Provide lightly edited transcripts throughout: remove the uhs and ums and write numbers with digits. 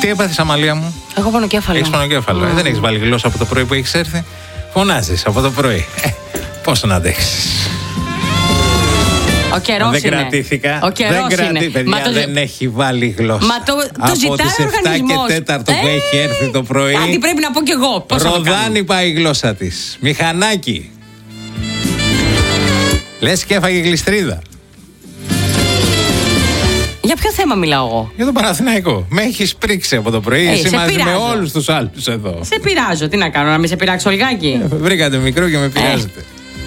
Τι έπαθες, Αμαλία μου? Έχω πονοκέφαλο. Έχεις πονοκέφαλο. Δεν έχεις βάλει γλώσσα από το πρωί που έχεις έρθει? Φωνάζεις από το πρωί. Πόσο να αντέξεις? Ο καιρός δεν είναι. κρατήθηκα. Ο καιρός είναι. Παιδιά, δεν έχει βάλει γλώσσα. Μα το ζητάει ο οργανισμός. Από τις 7 και 4 που έχει έρθει το πρωί. Κάτι πρέπει να πω κι εγώ. Ροδάνει πάει η γλώσσα της. Μηχανάκι. Λες και έφαγε γλιστρίδα. Για ποιο θέμα μιλάω εγώ? Για τον Παναθηναϊκό. Με έχεις πρίξει από το πρωί. Εσύ μαζί με όλους τους άλλους εδώ. Σε πειράζω. Τι να κάνω, να μην σε πειράξω λιγάκι? Βρήκατε μικρό και με πειράζετε.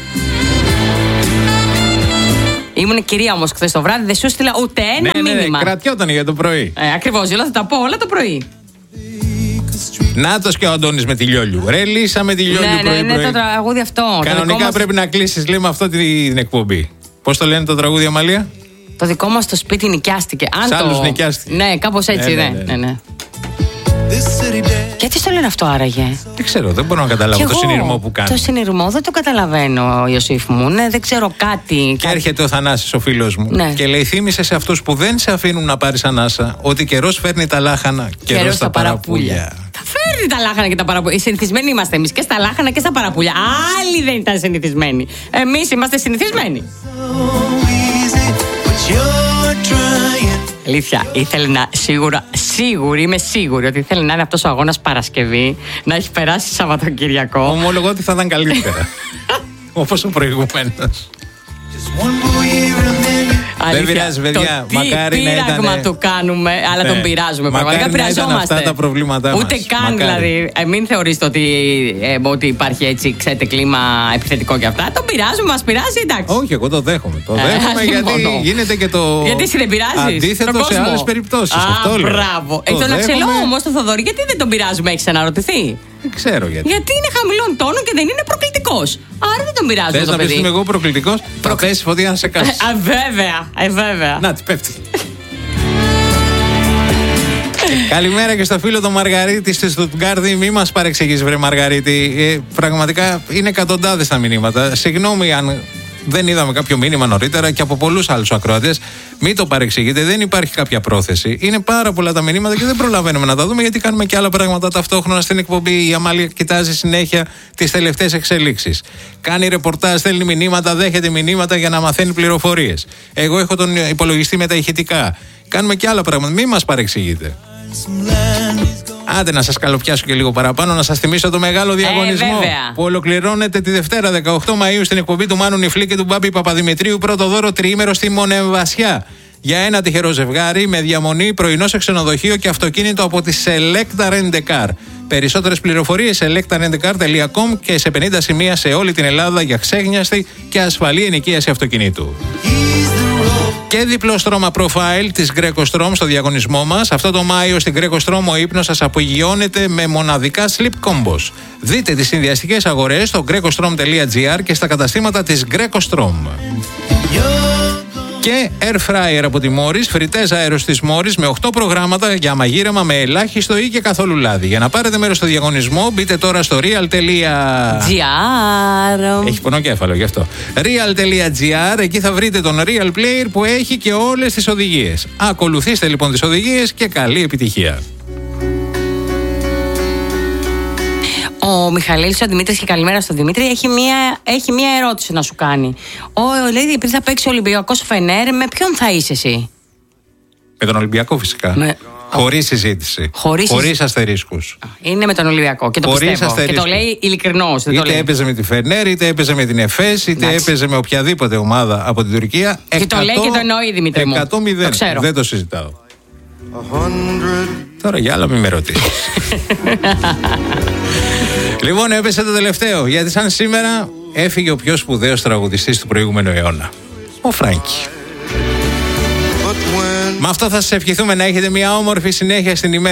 Ήμουν κυρία όμως χθες το βράδυ, δεν σου στείλα ούτε ένα μήνυμα. Ναι, κρατιόταν για το πρωί. Ακριβώς, θα τα πω όλα το πρωί. Νάτος και ο Αντώνης με τη Λιόλιου. Ρε, λύσαμε τη Λιόλιου πρωί. Ναι, το τραγούδι αυτό. Κανονικά πρέπει να κλείσεις, λέμε, αυτό την εκπομπή. Πώς το λένε το τραγούδι, Αμαλία? Το δικό μας το σπίτι νοικιάστηκε. Σ' άλλους νοικιάστηκε. Ναι, κάπως έτσι, ναι. Γιατί στο λένε αυτό άραγε? Δεν ξέρω, δεν μπορώ να καταλάβω το συνειρμό που κάνει. Το συνειρμό δεν το καταλαβαίνω, Ιωσήφ μου. Ναι, δεν ξέρω κάτι. Και έρχεται ο Θανάσης, ο φίλος μου, και λέει: θύμισε σε αυτούς που δεν σε αφήνουν να πάρεις ανάσα ότι καιρός φέρνει τα λάχανα, καιρός τα παραπούλια. Τα φέρνει τα λάχανα και τα παραπούλια. Συνηθισμένοι είμαστε εμείς και στα λάχανα και στα παραπούλια. Άλλοι δεν ήταν συνηθισμένοι. Εμείς είμαστε συνηθισμένοι. Αλήθεια, ήθελε να είμαι σίγουρη ότι ήθελε να είναι αυτός ο αγώνας Παρασκευή, να έχει περάσει Σαββατοκυριακό. Ομολογώ ότι θα ήταν καλύτερα. Όπως ο προηγούμενος. Δεν πειράζει, παιδιά. Μακάρι να ήταν. Πείραγμα του κάνουμε, αλλά τον πειράζουμε. Πραγματικά πειραζόμαστε. Αυτά τα προβλήματά μας. Ούτε καν δηλαδή. Μην θεωρήσετε ότι υπάρχει έτσι, ξέρετε, κλίμα επιθετικό και αυτά. Τον πειράζουμε, μας πειράζει, εντάξει. Όχι, εγώ το δέχομαι. Το δέχομαι γιατί γίνεται και το. Γιατί εσύ δεν πειράζεις? Αντίθετο σε άλλες περιπτώσεις. Μπράβο. Τον Αξελό όμως, τον Θοδωρή, γιατί δεν τον πειράζουμε, έχεις αναρωτηθεί? Δεν ξέρω γιατί. Γιατί είναι χαμηλών τόνων και δεν είναι προκλητικός. Άρα δεν τον πειράζω. Θες να πεις είμαι εγώ προκλητικός? Θα πέσει φωτιά να σε κάτσει. Βέβαια. Να, τι πέφτει. Καλημέρα και στο φίλο τον Μαργαρίτη στη Στουτγκάρδη. Μη μας παρεξηγείς, βρε Μαργαρίτη. Πραγματικά είναι εκατοντάδες τα μηνύματα. Συγγνώμη αν δεν είδαμε κάποιο μήνυμα νωρίτερα και από πολλούς άλλους ακροατές. Μην το παρεξηγείτε, δεν υπάρχει κάποια πρόθεση. Είναι πάρα πολλά τα μηνύματα και δεν προλαβαίνουμε να τα δούμε γιατί κάνουμε και άλλα πράγματα ταυτόχρονα στην εκπομπή. Η Αμάλια κοιτάζει συνέχεια τις τελευταίες εξελίξεις. Κάνει ρεπορτάζ, στέλνει μηνύματα, δέχεται μηνύματα για να μαθαίνει πληροφορίες. Εγώ έχω τον υπολογιστή με τα ηχητικά. Κάνουμε και άλλα πράγματα. Μην μας παρεξηγείτε. Άντε να σας καλοπιάσω και λίγο παραπάνω, να σας θυμίσω το μεγάλο διαγωνισμό που ολοκληρώνεται τη Δευτέρα 18 Μαΐου στην εκπομπή του Μάνου Νιφλή και του Μπάμπη Παπαδημητρίου. Πρώτο δώρο τριήμερο στη Μονεμβασιά για ένα τυχερό ζευγάρι με διαμονή, πρωινό σε ξενοδοχείο και αυτοκίνητο από τη Selecta Rent a Car. Περισσότερες πληροφορίες selectarentcar.com και σε 50 σημεία σε όλη την Ελλάδα για ξέγνιαστη και ασφαλή ενοικίαση αυτοκινήτου. Και διπλό στρώμα profile της Greco Strom στο διαγωνισμό μας. Αυτό το Μάιο στην Greco Strom ο ύπνος σας απογειώνεται με μοναδικά sleep combos. Δείτε τις συνδυαστικές αγορές στο grecostrom.gr και στα καταστήματα της Greco Strom. Και air fryer από τη Morris, φριτές αέρος της Morris με 8 προγράμματα για μαγείρεμα με ελάχιστο ή και καθόλου λάδι. Για να πάρετε μέρος στο διαγωνισμό μπείτε τώρα στο real.gr. Έχει πονοκέφαλο γι' αυτό. Real.gr, εκεί θα βρείτε τον Real Player που έχει και όλες τις οδηγίες. Ακολουθήστε λοιπόν τις οδηγίες και καλή επιτυχία. Ο Μιχαλήλης, ο Δημήτρης, και καλημέρα στον Δημήτρη, έχει μία ερώτηση να σου κάνει. Λέει, επειδή θα παίξει ο Ολυμπιακός Φενέρ, με ποιον θα είσαι εσύ? Με τον Ολυμπιακό φυσικά. Χωρίς συζήτηση. Χωρίς αστερίσκους. Είναι με τον Ολυμπιακό και το πιστεύω. Και το λέει ειλικρινώς. Είτε έπαιζε με τη Φενέρ, είτε έπαιζε με την Εφές, είτε έπαιζε με οποιαδήποτε ομάδα από την Τουρκία. Και το λέει και το εννοεί, Δημήτρη μου. 100-0. Δεν το συζητάω. Τώρα για άλλα μην με ρωτήσεις. Λοιπόν, έπεσε το τελευταίο, γιατί σαν σήμερα έφυγε ο πιο σπουδαίος τραγουδιστής του προηγούμενου αιώνα, ο Φράνκι. Με αυτό θα σας ευχηθούμε να έχετε μια όμορφη συνέχεια στην ημέρα.